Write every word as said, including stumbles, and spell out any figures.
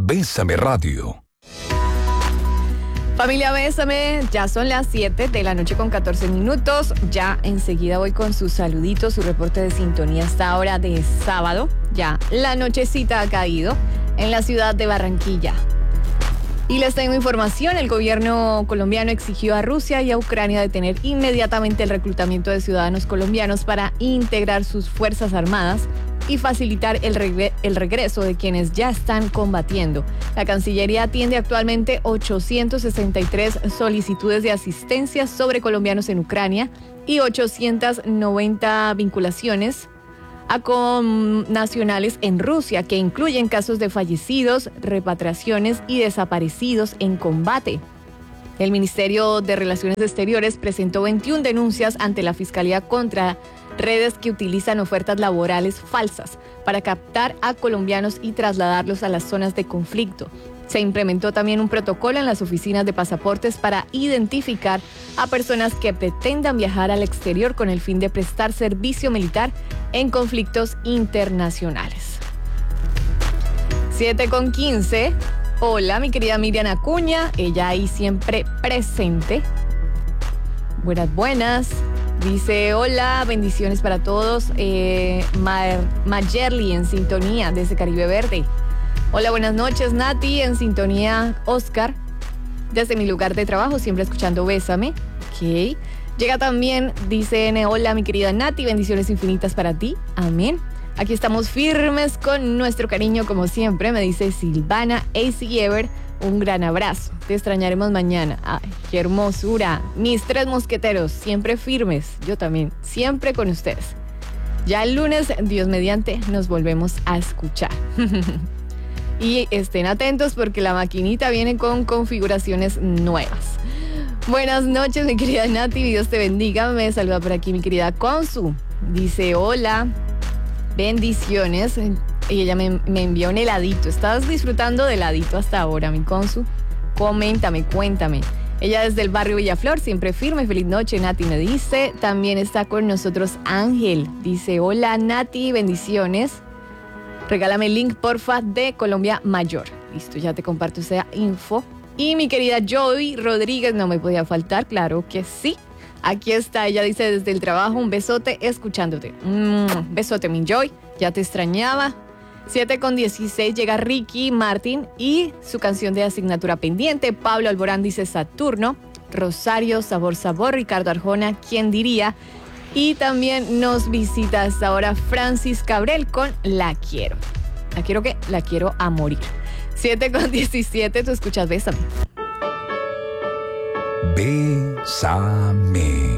Bésame Radio. Familia Bésame, ya son las siete de la noche con catorce minutos. Ya enseguida voy con sus saluditos, su reporte de sintonía hasta ahora de sábado. Ya la nochecita ha caído en la ciudad de Barranquilla. Y les tengo información, el gobierno colombiano exigió a Rusia y a Ucrania detener inmediatamente el reclutamiento de ciudadanos colombianos para integrar sus fuerzas armadas y facilitar el, regre- el regreso de quienes ya están combatiendo. La Cancillería atiende actualmente ochocientas sesenta y tres solicitudes de asistencia sobre colombianos en Ucrania y ochocientas noventa vinculaciones a connacionales en Rusia, que incluyen casos de fallecidos, repatriaciones y desaparecidos en combate. El Ministerio de Relaciones Exteriores presentó veintiuna denuncias ante la Fiscalía contra redes que utilizan ofertas laborales falsas para captar a colombianos y trasladarlos a las zonas de conflicto. Se implementó también un protocolo en las oficinas de pasaportes para identificar a personas que pretendan viajar al exterior con el fin de prestar servicio militar en conflictos internacionales. siete con quince. Hola, mi querida Miriam Acuña, ella ahí siempre presente. Buenas, buenas. Dice, hola, bendiciones para todos. Eh, Mar- Mayerly en sintonía desde Caribe Verde. Hola, buenas noches, Nati, en sintonía, Oscar, desde mi lugar de trabajo, siempre escuchando Bésame. Ok. Llega también, dicen, hola, mi querida Nati, bendiciones infinitas para ti. Amén. Aquí estamos firmes con nuestro cariño, como siempre, me dice Silvana A C Ever. Un gran abrazo. Te extrañaremos mañana. Ay, qué hermosura. Mis tres mosqueteros, siempre firmes. Yo también, siempre con ustedes. Ya el lunes, Dios mediante, nos volvemos a escuchar. Y estén atentos porque la maquinita viene con configuraciones nuevas. Buenas noches, mi querida Nati, Dios te bendiga. Me saluda por aquí mi querida Consu. Dice, hola, bendiciones. Y ella me, me envió un heladito. ¿Estás disfrutando de heladito hasta ahora, mi Consu? Coméntame, cuéntame. Ella desde el barrio Villaflor, siempre firme. Feliz noche, Nati, me dice. También está con nosotros Ángel. Dice, hola, Nati, bendiciones. Regálame el link, porfa, de Colombia Mayor. Listo, ya te comparto esa info. Y mi querida Joy Rodríguez, no me podía faltar, claro que sí. Aquí está, ella dice desde el trabajo, un besote escuchándote. Mm, besote, mi Joy, ya te extrañaba. siete con dieciséis llega Ricky Martin y su canción de asignatura pendiente. Pablo Alborán dice Saturno. Rosario, Sabor Sabor, Ricardo Arjona, ¿quién diría? Y también nos visita hasta ahora Francis Cabrel con La Quiero. ¿La quiero qué? La quiero a morir. siete con diecisiete, tú escuchas Bésame. Bésame.